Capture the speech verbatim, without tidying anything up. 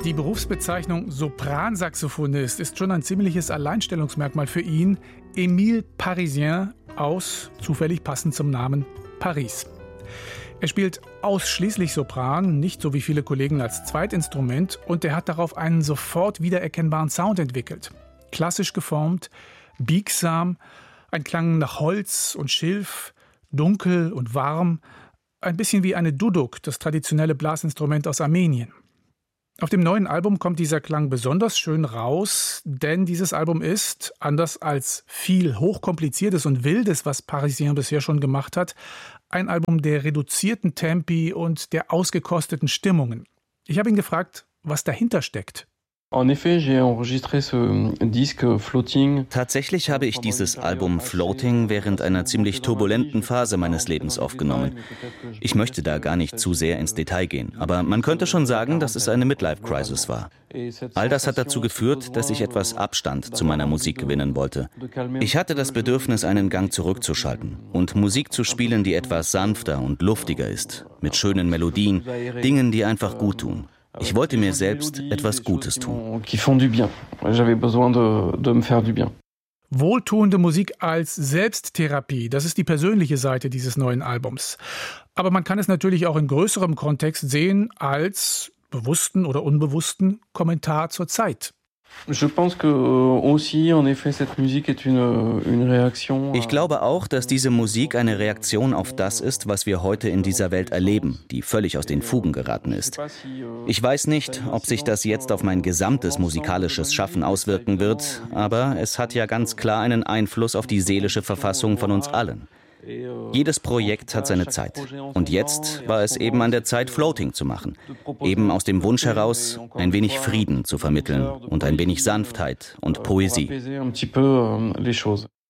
Die Berufsbezeichnung Sopransaxophonist ist schon ein ziemliches Alleinstellungsmerkmal für ihn. Émile Parisien aus, zufällig passend zum Namen, Paris. Er spielt ausschließlich Sopran, nicht so wie viele Kollegen als Zweitinstrument, und er hat darauf einen sofort wiedererkennbaren Sound entwickelt. Klassisch geformt, biegsam, ein Klang nach Holz und Schilf, dunkel und warm, ein bisschen wie eine Duduk, das traditionelle Blasinstrument aus Armenien. Auf dem neuen Album kommt dieser Klang besonders schön raus, denn dieses Album ist, anders als viel Hochkompliziertes und Wildes, was Parisien bisher schon gemacht hat, ein Album der reduzierten Tempi und der ausgekosteten Stimmungen. Ich habe ihn gefragt, was dahinter steckt. Tatsächlich habe ich dieses Album Floating während einer ziemlich turbulenten Phase meines Lebens aufgenommen. Ich möchte da gar nicht zu sehr ins Detail gehen, aber man könnte schon sagen, dass es eine Midlife-Crisis war. All das hat dazu geführt, dass ich etwas Abstand zu meiner Musik gewinnen wollte. Ich hatte das Bedürfnis, einen Gang zurückzuschalten und Musik zu spielen, die etwas sanfter und luftiger ist, mit schönen Melodien, Dingen, die einfach gut tun. Ich wollte mir selbst etwas Gutes tun. Wohltuende Musik als Selbsttherapie, das ist die persönliche Seite dieses neuen Albums. Aber man kann es natürlich auch in größerem Kontext sehen als bewussten oder unbewussten Kommentar zur Zeit. Ich glaube auch, dass diese Musik eine Reaktion auf das ist, was wir heute in dieser Welt erleben, die völlig aus den Fugen geraten ist. Ich weiß nicht, ob sich das jetzt auf mein gesamtes musikalisches Schaffen auswirken wird, aber es hat ja ganz klar einen Einfluss auf die seelische Verfassung von uns allen. Jedes Projekt hat seine Zeit. Und jetzt war es eben an der Zeit, Floating zu machen. Eben aus dem Wunsch heraus, ein wenig Frieden zu vermitteln und ein wenig Sanftheit und Poesie.